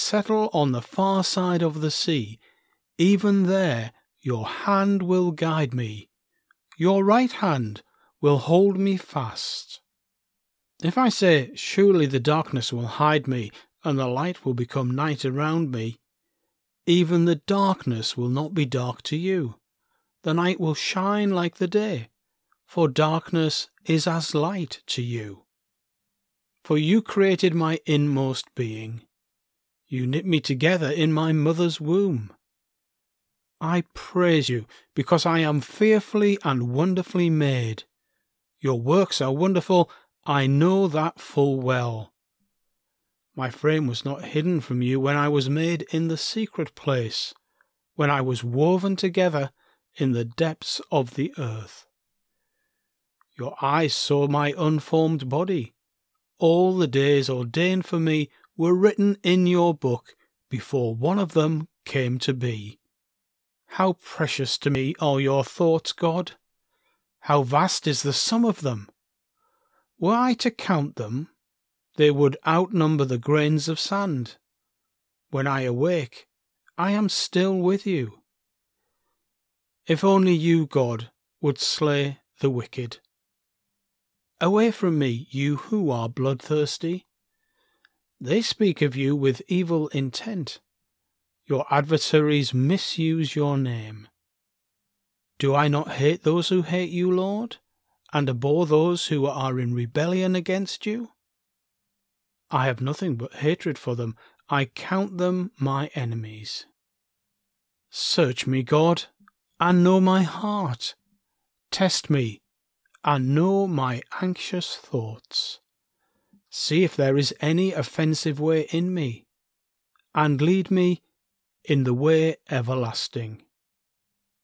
settle on the far side of the sea, even there your hand will guide me. Your right hand will hold me fast. If I say, surely the darkness will hide me, and the light will become night around me, even the darkness will not be dark to you. The night will shine like the day, for darkness is as light to you. For you created my inmost being. You knit me together in my mother's womb. I praise you, because I am fearfully and wonderfully made. Your works are wonderful, I know that full well. My frame was not hidden from you when I was made in the secret place, when I was woven together in the depths of the earth. Your eyes saw my unformed body. All the days ordained for me were written in your book before one of them came to be. How precious to me are your thoughts, God! How vast is the sum of them! Were I to count them, they would outnumber the grains of sand. When I awake, I am still with you. If only you, God, would slay the wicked. Away from me, you who are bloodthirsty. They speak of you with evil intent. Your adversaries misuse your name. Do I not hate those who hate you, Lord, and abhor those who are in rebellion against you? I have nothing but hatred for them. I count them my enemies. Search me, God, and know my heart. Test me, and know my anxious thoughts. See if there is any offensive way in me, and lead me in the way everlasting.